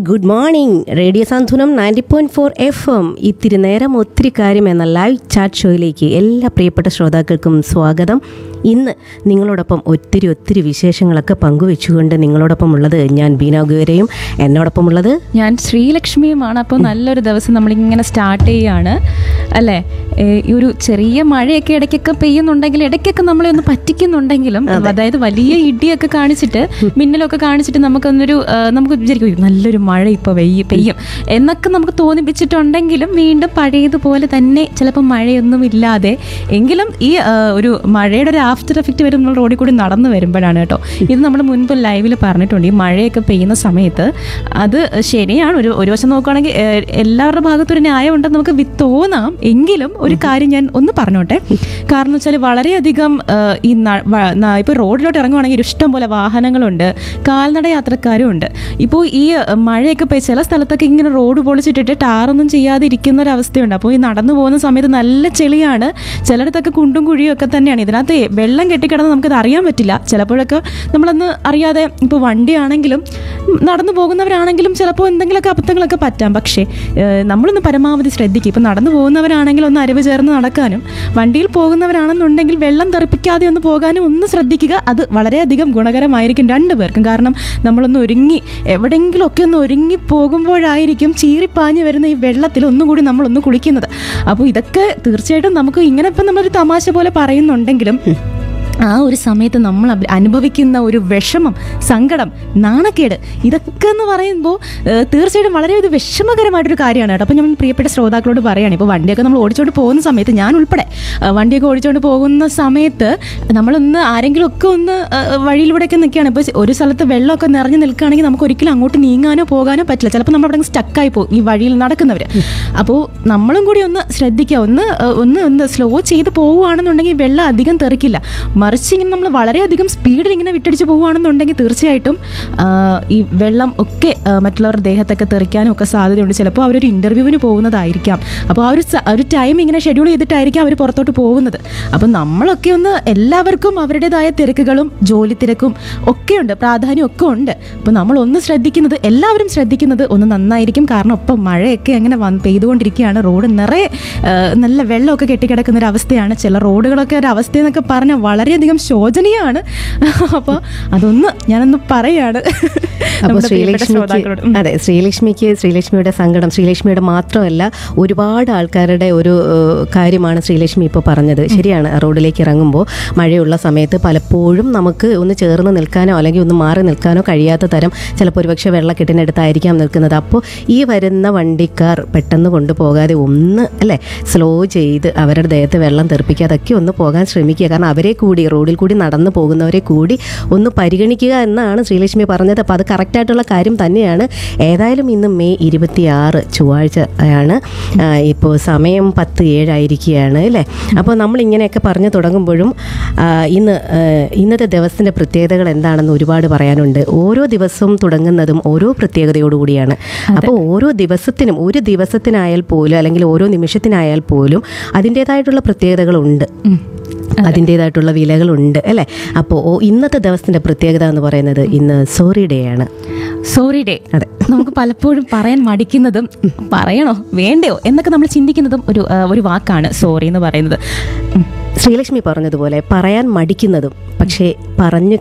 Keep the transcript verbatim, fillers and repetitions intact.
Good morning radio സാന്ത്വനം ninety point four F M ഇത്തിരി നേരം ഒത്തിരി കാര്യം എന്ന ലൈവ് ചാറ്റ് ഷോയിലേക്ക് എല്ലാ പ്രിയപ്പെട്ട ശ്രോതാക്കൾക്കും സ്വാഗതം. ഇന്ന് നിങ്ങളോടൊപ്പം ഒത്തിരി ഒത്തിരി വിശേഷങ്ങളൊക്കെ പങ്കുവെച്ചുകൊണ്ട് നിങ്ങളോടൊപ്പം ഉള്ളത് ഞാൻ ബീന ഗുവരയും എന്നോടൊപ്പം ഉള്ളത് ഞാൻ ശ്രീലക്ഷ്മിയുമാണ്. അപ്പോൾ നല്ലൊരു ദിവസം നമ്മളിങ്ങനെ സ്റ്റാർട്ട് ചെയ്യുകയാണ് അല്ലേ. ഈ ഒരു ചെറിയ മഴയൊക്കെ ഇടയ്ക്കൊക്കെ പെയ്യുന്നുണ്ടെങ്കിൽ ഇടയ്ക്കൊക്കെ നമ്മളെ ഒന്ന് പറ്റിക്കുന്നുണ്ടെങ്കിലും, അതായത് വലിയ ഇടിയൊക്കെ കാണിച്ചിട്ട് മിന്നലൊക്കെ കാണിച്ചിട്ട് നമുക്കൊന്നൊരു നമുക്ക് വിചാരിക്കും നല്ലൊരു മഴ ഇപ്പോൾ പെയ്യും പെയ്യും എന്നൊക്കെ നമുക്ക് തോന്നിപ്പിച്ചിട്ടുണ്ടെങ്കിലും വീണ്ടും പഴയതുപോലെ തന്നെ ചിലപ്പോൾ മഴയൊന്നും ഇല്ലാതെ എങ്കിലും ഈ ഒരു മഴയുടെ ഒരു ആഫ്റ്റർ എഫക്റ്റ് വരും നമ്മൾ റോഡിൽ കൂടി നടന്നു വരുമ്പോഴാണ് കേട്ടോ. ഇത് നമ്മൾ മുൻപ് ലൈവിൽ പറഞ്ഞിട്ടുണ്ട്. ഈ മഴയൊക്കെ പെയ്യുന്ന സമയത്ത് അത് ശരിയാണ്, ഒരു ഒരു വശം നോക്കുകയാണെങ്കിൽ എല്ലാവരുടെ ഭാഗത്തൊരു ന്യായം ഉണ്ടെന്ന് നമുക്ക് തോന്നാം. എങ്കിലും ഒരു കാര്യം ഞാൻ ഒന്ന് പറഞ്ഞോട്ടെ. കാരണം വെച്ചാൽ വളരെയധികം ഈ ഇപ്പോൾ റോഡിലോട്ട് ഇറങ്ങുവാണെങ്കിൽ ഇഷ്ടം പോലെ വാഹനങ്ങളുണ്ട്, കാൽനട യാത്രക്കാരും ഉണ്ട്. ഇപ്പോൾ ഈ മഴയൊക്കെ പെയ്ത് ചില സ്ഥലത്തൊക്കെ ഇങ്ങനെ റോഡ് പൊളിച്ചിട്ടിട്ട് ടാറൊന്നും ചെയ്യാതെ ഇരിക്കുന്ന ഒരു അവസ്ഥയുണ്ട്. അപ്പോൾ ഈ നടന്നു പോകുന്ന സമയത്ത് നല്ല ചെളിയാണ്, ചിലയിടത്തൊക്കെ കുണ്ടും കുഴിയും ഒക്കെ തന്നെയാണ്. ഇതിനകത്ത് വെള്ളം കെട്ടിക്കിടന്ന് നമുക്കത് അറിയാൻ പറ്റില്ല. ചിലപ്പോഴൊക്കെ നമ്മളൊന്ന് അറിയാതെ ഇപ്പോൾ വണ്ടിയാണെങ്കിലും നടന്നു പോകുന്നവരാണെങ്കിലും ചിലപ്പോൾ എന്തെങ്കിലുമൊക്കെ അബദ്ധങ്ങളൊക്കെ പറ്റാം. പക്ഷേ നമ്മളൊന്ന് പരമാവധി ശ്രദ്ധിക്കും. ഇപ്പോൾ നടന്നു പോകുന്നവരാണെങ്കിൽ ഒന്ന് അരിവ് ചേർന്ന് നടക്കാനും, വണ്ടിയിൽ പോകുന്നവരാണെന്നുണ്ടെങ്കിൽ വെള്ളം തെറിപ്പിക്കാതെ ഒന്ന് പോകാനും ഒന്ന് ശ്രദ്ധിക്കുക. അത് വളരെയധികം ഗുണകരമായിരിക്കും രണ്ടു പേർക്കും. കാരണം നമ്മളൊന്ന് ഒരുങ്ങി എവിടെയെങ്കിലുമൊക്കെ ഒന്ന് ഒരുങ്ങി പോകുമ്പോഴായിരിക്കും ചീറിപ്പാഞ്ഞ് വരുന്ന ഈ വെള്ളത്തിൽ ഒന്നുകൂടി നമ്മളൊന്ന് കുളിക്കുന്നത്. അപ്പോൾ ഇതൊക്കെ തീർച്ചയായിട്ടും നമുക്ക് ഇങ്ങനെ ഇപ്പം നമ്മളൊരു തമാശ പോലെ പറയുന്നുണ്ടെങ്കിലും ആ ഒരു സമയത്ത് നമ്മൾ അനുഭവിക്കുന്ന ഒരു വിഷമം, സങ്കടം, നാണക്കേട്, ഇതൊക്കെ എന്ന് പറയുമ്പോൾ തീർച്ചയായിട്ടും വളരെ ഒരു വിഷമകരമായിട്ടൊരു കാര്യമാണ് കേട്ടോ. അപ്പോൾ ഞാൻ പ്രിയപ്പെട്ട ശ്രോതാക്കളോട് പറയുകയാണ്, ഇപ്പോൾ വണ്ടിയൊക്കെ നമ്മൾ ഓടിച്ചുകൊണ്ട് പോകുന്ന സമയത്ത്, ഞാൻ ഉൾപ്പെടെ വണ്ടിയൊക്കെ ഓടിച്ചുകൊണ്ട് പോകുന്ന സമയത്ത് നമ്മളൊന്ന് ആരെങ്കിലും ഒക്കെ ഒന്ന് വഴിയിലൂടെയൊക്കെ നിൽക്കുകയാണ്. ഇപ്പോൾ ഒരു സ്ഥലത്ത് വെള്ളമൊക്കെ നിറഞ്ഞു നിൽക്കുകയാണെങ്കിൽ നമുക്ക് ഒരിക്കലും അങ്ങോട്ട് നീങ്ങാനോ പോകാനോ പറ്റില്ല. ചിലപ്പോൾ നമ്മൾ അവിടെ സ്റ്റക്കായി പോകും ഈ വഴിയിൽ നടക്കുന്നവർ. അപ്പോൾ നമ്മളും കൂടി ഒന്ന് ശ്രദ്ധിക്കുക. ഒന്ന് ഒന്ന് ഒന്ന് സ്ലോ ചെയ്ത് പോവുകയാണെന്നുണ്ടെങ്കിൽ വെള്ളം അധികം തെറിക്കില്ല. മറിച്ച് ഇങ്ങനെ നമ്മൾ വളരെയധികം സ്പീഡിൽ ഇങ്ങനെ വിട്ടടിച്ച് പോവുകയാണെന്നുണ്ടെങ്കിൽ തീർച്ചയായിട്ടും ഈ വെള്ളം ഒക്കെ മറ്റുള്ളവരുടെ ദേഹത്തൊക്കെ തെറിക്കാനും ഒക്കെ സാധ്യതയുണ്ട്. ചിലപ്പോൾ അവരൊരു ഇൻ്റർവ്യൂവിന് പോകുന്നതായിരിക്കാം. അപ്പോൾ ആ ഒരു ഒരു ടൈം ഇങ്ങനെ ഷെഡ്യൂൾ ചെയ്തിട്ടായിരിക്കും അവർ പുറത്തോട്ട് പോകുന്നത്. അപ്പം നമ്മളൊക്കെ ഒന്ന് എല്ലാവർക്കും അവരുടേതായ തിരക്കുകളും ജോലി തിരക്കും ഒക്കെയുണ്ട്, പ്രാധാന്യം ഒക്കെ ഉണ്ട്. അപ്പോൾ നമ്മളൊന്ന് ശ്രദ്ധിക്കുന്നത്, എല്ലാവരും ശ്രദ്ധിക്കുന്നത് ഒന്ന് നന്നായിരിക്കും. കാരണം ഇപ്പം മഴയൊക്കെ അങ്ങനെ വന്ന് പെയ്തുകൊണ്ടിരിക്കുകയാണ്. റോഡ് നിറയെ നല്ല വെള്ളമൊക്കെ കെട്ടിക്കിടക്കുന്ന ഒരു അവസ്ഥയാണ്. ചില റോഡുകളൊക്കെ ഒരു അവസ്ഥയെന്നൊക്കെ പറഞ്ഞാൽ വളരെയധികം ശോചനീയമാണ്. അപ്പോൾ അതൊന്ന് ഞാനൊന്ന് പറയാണ്. അപ്പോൾ ശ്രീലക്ഷ്മിക്ക് അതെ ശ്രീലക്ഷ്മിക്ക് ശ്രീലക്ഷ്മിയുടെ സങ്കടം, ശ്രീലക്ഷ്മിയുടെ മാത്രമല്ല ഒരുപാട് ആൾക്കാരുടെ ഒരു കാര്യമാണ് ശ്രീലക്ഷ്മി ഇപ്പോൾ പറഞ്ഞത്. ശരിയാണ്, റോഡിലേക്ക് ഇറങ്ങുമ്പോൾ മഴയുള്ള സമയത്ത് പലപ്പോഴും നമുക്ക് ഒന്ന് ചേർന്ന് നിൽക്കാനോ അല്ലെങ്കിൽ ഒന്ന് മാറി നിൽക്കാനോ കഴിയാത്ത തരം ചിലപ്പോൾ ഒരുപക്ഷെ വെള്ളക്കെട്ടിനടുത്തായിരിക്കാം നിൽക്കുന്നത്. അപ്പോൾ ഈ വരുന്ന വണ്ടിക്കാർ പെട്ടെന്ന് കൊണ്ടുപോകാതെ ഒന്ന് അല്ലേ സ്ലോ ചെയ്ത് അവരുടെ ദേഹത്ത് വെള്ളം തെറിപ്പിക്കാതൊക്കെ ഒന്ന് പോകാൻ ശ്രമിക്കുക. കാരണം അവരെ കൂടി റോഡിൽ കൂടി നടന്നു പോകുന്നവരെ കൂടി ഒന്ന് പരിഗണിക്കുക എന്നാണ് ശ്രീലക്ഷ്മി പറഞ്ഞത്. അപ്പോൾ അത് കറക്റ്റായിട്ടുള്ള കാര്യം തന്നെയാണ്. ഏതായാലും ഇന്ന് മെയ് ഇരുപത്തിയാറ് ചൊവ്വാഴ്ച ആണ്. ഇപ്പോൾ സമയം പത്ത് ഏഴായിരിക്കുകയാണ് അല്ലേ. അപ്പോൾ നമ്മളിങ്ങനെയൊക്കെ പറഞ്ഞു തുടങ്ങുമ്പോഴും ഇന്ന് ഇന്നത്തെ ദിവസത്തിൻ്റെ പ്രത്യേകതകൾ എന്താണെന്ന് ഒരുപാട് പറയാനുണ്ട്. ഓരോ ദിവസവും തുടങ്ങുന്നതും ഓരോ പ്രത്യേകതയോടുകൂടിയാണ്. അപ്പോൾ ഓരോ ദിവസത്തിനും ഒരു ദിവസത്തിനായാൽ പോലും അല്ലെങ്കിൽ ഓരോ നിമിഷത്തിനായാൽ പോലും അതിൻ്റേതായിട്ടുള്ള പ്രത്യേകതകളുണ്ട്, അതിൻ്റേതായിട്ടുള്ള വിലകളുണ്ട് അല്ലേ. അപ്പോൾ ഇന്നത്തെ ദിവസത്തിൻ്റെ പ്രത്യേകത എന്ന് പറയുന്നത് ഇന്ന് സോറി ഡേ ആണ്. Sorry day. അതെ, നമുക്ക് പലപ്പോഴും പറയാൻ മടിക്കുന്നതും പറയണോ വേണ്ടയോ എന്നൊക്കെ നമ്മൾ ചിന്തിക്കുന്നതും ഒരു ഒരു വാക്കാണ് സോറി എന്ന് പറയുന്നത്. ശ്രീലക്ഷ്മി പറഞ്ഞതുപോലെ പറയാൻ മടിക്കുന്നതും പക്ഷേ പറഞ്ഞു